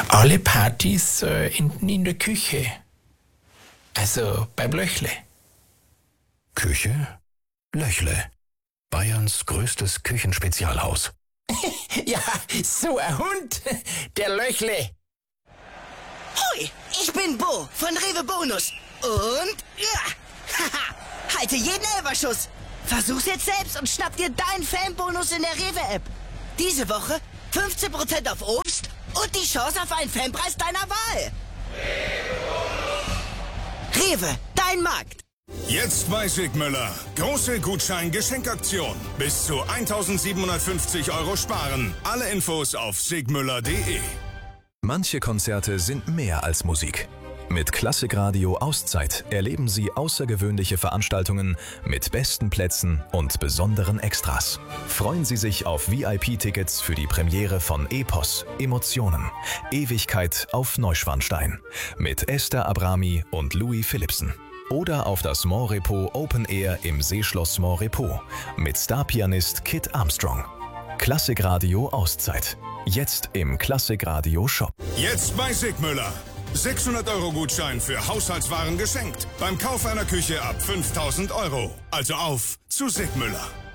Alle Partys enden in der Küche. Also beim Löchle. Küche? Löchle. Bayerns größtes Küchenspezialhaus. Ja, so ein Hund, der Löchle. Hoi, ich bin Bo von Rewe Bonus. Und ja, haha, halte jeden Elferschuss. Versuch's jetzt selbst und schnapp dir deinen Fanbonus in der Rewe-App. Diese Woche 15% auf Obst und die Chance auf einen Fanpreis deiner Wahl. Rewe, dein Markt. Jetzt bei Sigmüller. Große Gutschein-Geschenkaktion. Bis zu 1.750 € sparen. Alle Infos auf sigmüller.de. Manche Konzerte sind mehr als Musik. Mit Klassikradio Auszeit erleben Sie außergewöhnliche Veranstaltungen mit besten Plätzen und besonderen Extras. Freuen Sie sich auf VIP-Tickets für die Premiere von Epos, Emotionen, Ewigkeit auf Neuschwanstein mit Esther Abrami und Louis Philippsen. Oder auf das Montrepo Open Air im Seeschloss Montrepo mit Starpianist Kit Armstrong. Klassikradio Auszeit. Jetzt im Klassikradio Shop. Jetzt bei Sigmüller. 600 € Gutschein für Haushaltswaren geschenkt. Beim Kauf einer Küche ab 5.000 €. Also auf zu Sigmüller.